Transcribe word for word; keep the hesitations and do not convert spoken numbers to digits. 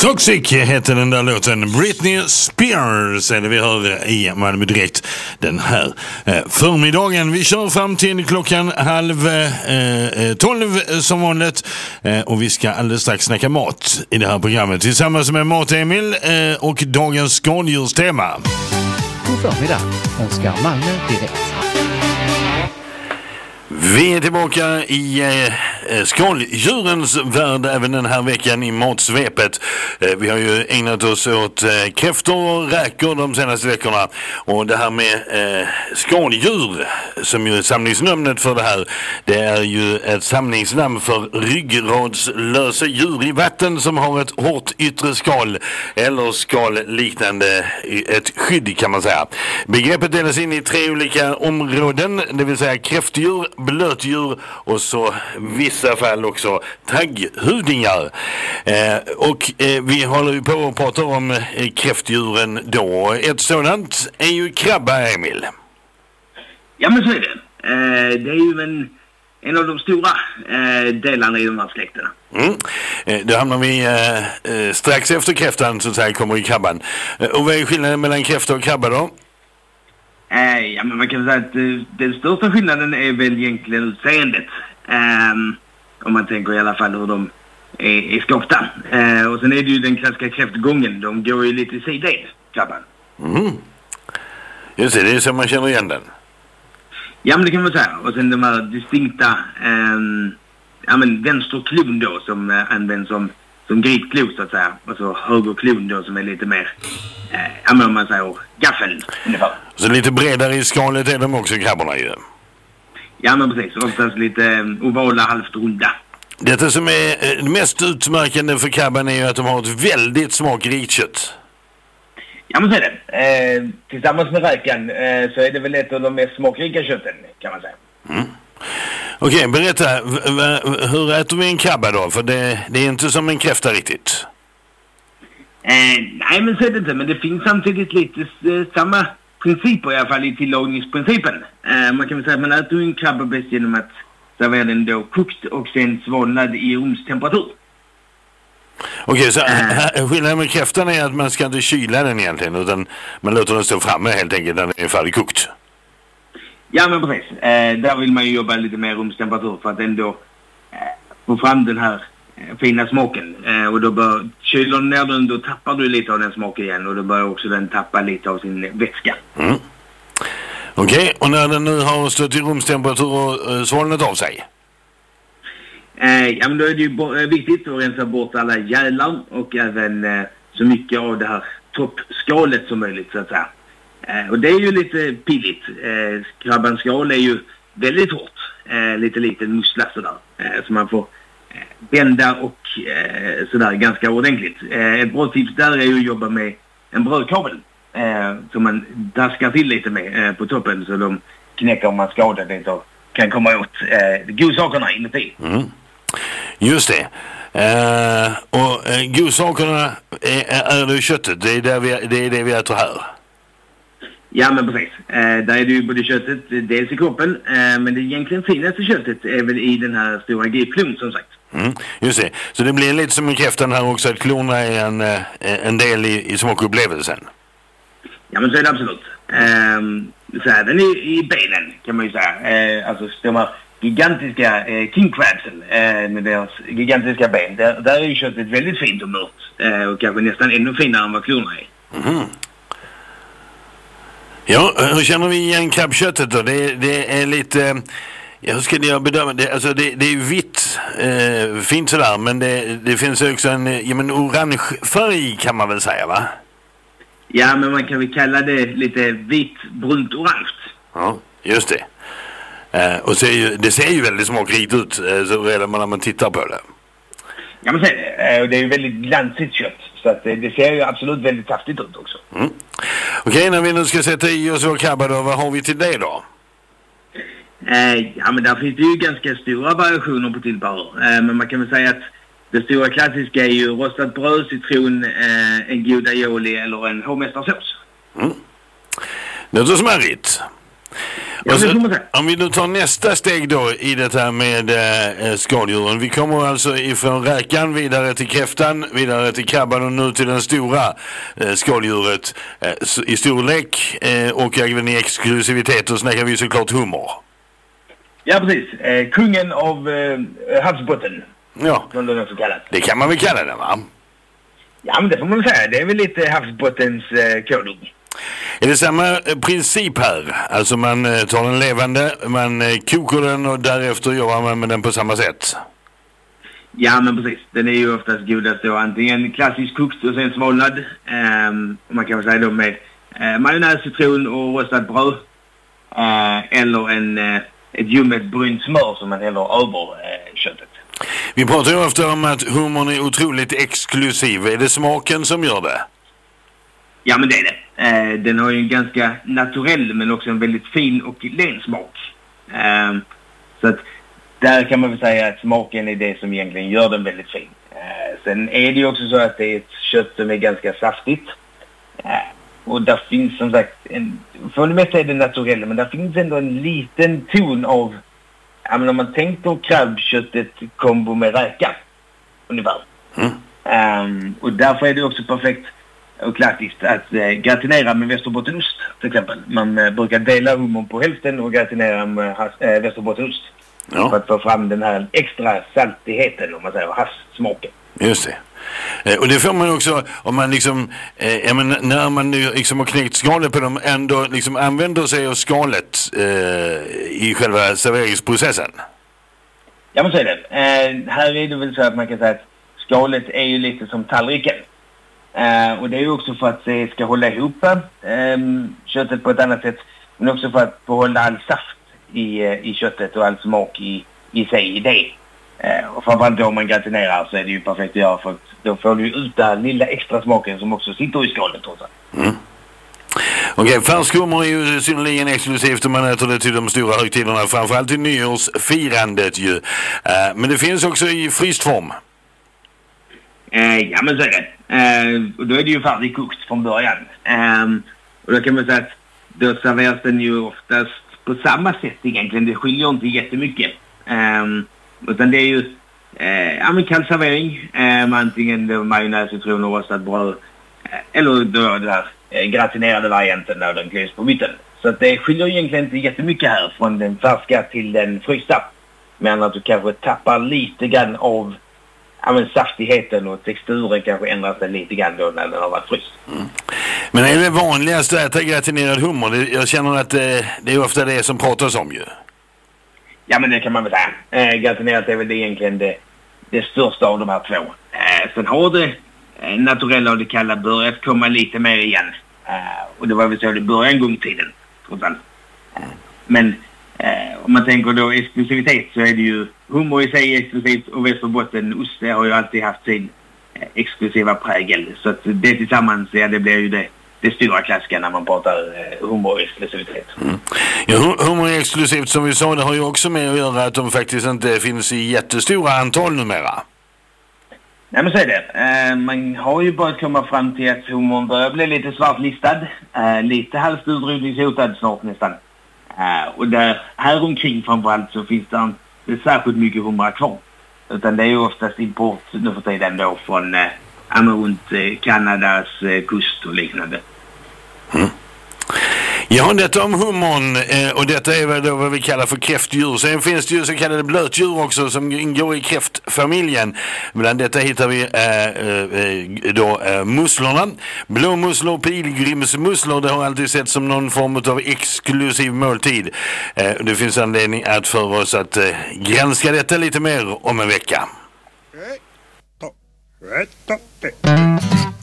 Toxic heter den där låten. Britney Spears är det vi hör i Malmö Direkt den här eh, förmiddagen. Vi kör fram till klockan halv eh, tolv som vanligt. Eh, och vi ska alldeles strax snacka mat i det här programmet tillsammans med Mat-Emil eh, och dagens skaldjurstema. God förmiddag, önskar Malmö Direkt. Vi är tillbaka i eh, skaldjurens värld även den här veckan i matsvepet. Eh, vi har ju ägnat oss åt eh, kräftor och räkor de senaste veckorna. Och det här med eh, skaldjur, som ju är samlingsnamnet för det här, det är ju ett samlingsnamn för ryggradslösa djur i vatten som har ett hårt yttre skal eller skal liknande ett skydd kan man säga. Begreppet delas in i tre olika områden, det vill säga kräftdjur, blötdjur och så vissa fall också tagghudingar. Eh, och eh, vi håller ju på att prata om eh, kräftdjuren då. Ett sådant är ju krabba, Emil. Ja, men så är det. Eh, det är ju en, en av de stora eh, delarna i de här släkterna. Mm. Eh, då hamnar vi eh, eh, strax efter kräftan så att säga kommer i krabban. Eh, och vad är skillnaden mellan kräfta och krabba då? Eh, ja, men man kan säga att eh, den största skillnaden är väl egentligen utseendet. Eh, om man tänker i alla fall hur de är, är skapta. Eh, och sen är det ju den klassiska kräftgången. De går ju lite i sidled, krabban. Mm. Just det, det är så man känner igen den. Ja, men det kan man säga. Och sen de här distinkta eh, ja, men vänsterklon då som eh, används som, som gripklo så att säga. Och så högerklon då som är lite mer, eh, ja men om man säger gaffel ungefär. Så lite bredare i skalet är de också krabborna ju. Ja men precis, oftast lite um, ovala, halvt runda. Detta som är eh, mest utmärkande för krabban är ju att de har ett väldigt smakrikt kött. Ja men så är det. Eh, tillsammans med räkan eh, så är det väl ett av de mest smakrika kötten kan man säga. Mm. Okej, okay, berätta. V- v- hur äter vi en krabba då? För det, det är inte som en kräfta riktigt. Eh, nej men så är det inte, men det finns samtidigt lite eh, samma principer i alla fall i tillagningsprincipen. Eh, man kan väl säga att man äter en krabba bäst genom att servera den då kokt och sen svalnad i rumstemperatur. Okej, okay, så äh, skillnaden med kräftan är att man ska inte kyla den egentligen utan man låter den stå framme helt enkelt när den är färdigkokt. Ja men precis, eh, där vill man ju jobba lite mer rumstemperatur för att ändå eh, få fram den här eh, fina smaken. Eh, och då bör kyla ner den, då tappar du lite av den smaken igen och då bör också den tappa lite av sin vätska. Mm. Okej, okay, och när den nu har stått i rumstemperatur och uh, svalnat av sig? Eh, ja men då är det ju bo- viktigt att rensa bort alla gälar och även eh, så mycket av det här toppskalet som möjligt så att säga. Eh, och det är ju lite pilligt. Eh, krabbans skal är ju väldigt hårt. Eh, lite liten mussla sådär. Eh, så man får eh, bända och eh, sådär ganska ordentligt. Eh, ett bra tips där är ju att jobba med en brödkabel. Eh, som man daskar till lite med eh, på toppen så de knäcker om man skadar det och kan komma åt eh, godsakerna inuti. Mm. Just det. Uh, och uh, godsakerna är, är det köttet. Det är, där vi, det är det vi äter här. Ja men precis. Eh, där är det ju både köttet dels i kroppen eh, men det egentligen finaste köttet är väl i den här stora gripklon som sagt. Mm, just det. Så det blir lite som i kräftan här också att klorna är en, en del i, i smakupplevelsen. Ja men så är det absolut. Eh, så även i, i benen kan man ju säga. Eh, alltså de här gigantiska eh, king crabsen eh, med deras gigantiska ben. Där, där är ju köttet väldigt fint och mört. Eh, och kanske nästan ännu finare än vad klorna är. Mm. Ja, hur känner vi igen krabbköttet då? Det, det är lite, hur ska jag bedöma det? Alltså det, det är vitt, eh, fint sådär, men det, det finns också en ja, men orange färg kan man väl säga va? Ja, men man kan väl kalla det lite vitt, brunt, orange. Ja, just det. Eh, och ser ju, det ser ju väldigt smakrikt ut eh, så redan när man tittar på det. Ja, men säg det. Och det är ju väldigt glansigt kött. Så att det, det ser ju absolut väldigt saftigt ut också. Mm. Okej, när vi nu ska sätta i oss vår krabba då, vad har vi till det då? Eh, ja, men där finns det ju ganska stora variationer på tillbehör. Eh, men man kan väl säga att det stora klassiska är ju rostat bröd, citron, eh, en god aioli eller en hovmästarsås. Mm. Det låter smarrigt. Ja, så, det får man säga. om vi nu tar nästa steg då i det här med eh, skaldjuren. Vi kommer alltså ifrån räkan vidare till kräftan, vidare till krabban och nu till den stora eh, skaldjuret eh, i storlek eh, och även i exklusivitet. Och snackar vi såklart hummer. Ja, precis. Eh, kungen av eh, havsbotten. Ja, Som det också kallas. det kan man väl kalla det, va? Ja, men det får man väl säga. Det är väl lite havsbottens eh, konung. Är det samma princip här? Alltså man eh, tar den levande, man eh, kokar den och därefter jobbar man med den på samma sätt? Ja, men precis. Den är ju oftast godast då antingen klassiskt kokt och sen svalnad. Um, man kan väl säga då med uh, majonnäs, citron och rostat bröd. Uh, eller en, uh, ett ljummet brynt smör som man häller över uh, köttet. Vi pratar ju ofta om att hummern är otroligt exklusiv. Är det smaken som gör det? Ja, men det är det. Uh, den har ju en ganska naturell men också en väldigt fin och len smak. Uh, så att där kan man väl säga att smaken är det som egentligen gör den väldigt fin. Uh, sen är det ju också så att det är ett kött som är ganska saftigt. Uh, och där finns som sagt, en, för det mesta är det naturella, men där finns ändå en liten ton av, ja men om man tänker krabbköttet kombo med räka, ungefär. Mm. Um, och därför är det också perfekt och klassiskt att uh, gratinera med västerbottenost till exempel. Man uh, brukar dela hummern på hälften och gratinera med uh, västerbottenost. Ja. För att få fram den här extra saltigheten, om man säger, havssmaken. Just det. Eh, och det får man också, om man liksom, eh, men när man nu liksom har knäckt skalet på dem, ändå liksom använder sig av skalet eh, i själva serveringsprocessen. Ja, men så är det. Eh, här är det väl så att man kan säga att skalet är ju lite som tallriken. Eh, och det är ju också för att det ska hålla ihop eh, köttet på ett annat sätt, men också för att behålla all saft i, i köttet och all smak i, i sig i det. Eh, och framförallt då om man gratinerar så är det ju perfekt att göra, för att då får du ut den lilla extra smaken som också sitter i skalet. Mm. Okej, okay, färsk hummer är ju synnerligen exklusivt om man äter det till de stora högtiderna, framförallt till nyårsfirandet ju. Eh, men det finns också i fryst form. Eh, ja, men så är det. Eh, och då är det ju färdigkokt från början. Eh, och då kan man säga att då serveras den ju oftast på samma sätt egentligen. Det skiljer inte jättemycket. Um, utan det är ju uh, ja, men kall servering. Um, antingen då majonnäs, citron och rostat bröd. Uh, eller då den där uh, gratinerade varianten där den klyvs på mitten. Så att det skiljer egentligen inte jättemycket här från den färska till den frysta. Men att du kanske tappar lite grann av ja, men saftigheten, och texturen kanske ändrar sig lite grann då när den har varit fryst. Mm. Men är det vanligaste att äta gratinerad hummer? Det, jag känner att det, det är ofta det som pratas om ju. Ja, men det kan man väl säga. Eh, gratinerat är väl det egentligen det, det största av de här två. Eh, sen har det eh, naturella och det kalla börjat komma lite mer igen. Eh, och det var väl så det började en gång i tiden, trots allt. Eh, men eh, om man tänker då exklusivitet så är det ju hummer i sig exklusivt, och västerbottenost det har ju alltid haft sin eh, exklusiva prägel. Så att det tillsammans, ja, det blir ju det. Det stora klassiska när man pratar eh, hummer och exklusivitet. Mm. Ja, hummer är exklusivt som vi sa, det har ju också med att göra att de faktiskt inte finns i jättestora antal numera. Nej, men så är det. Eh, man har ju börjat komma fram till att hummern börjar bli lite svartlistad. Eh, lite halvt utrotningshotad snart nästan. Eh, och där, här omkring framförallt så finns det inte särskilt mycket humrar kvar. Utan det är ju oftast import nu för tiden då från eh, runt eh, Kanadas eh, kust och liknande. Mm. Ja, detta om hummern eh, och detta är väl då vad vi kallar för kräftdjur. Sen finns det ju så kallade blötdjur också som ingår i kräftfamiljen. Bland detta hittar vi eh, eh, då eh, musslorna. Blåmusslor, pilgrimsmusslor, det har alltid sett som någon form av exklusiv måltid. Eh, det finns anledning att för oss att eh, granska detta lite mer om en vecka. Right. Oh. Right. Oh.